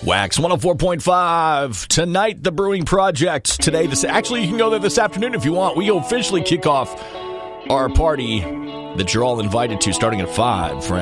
Wax 104.5. Tonight, the Brewing Project. Today, actually, you can go there this afternoon if you want. We officially kick off our party that you're all invited to starting at 5.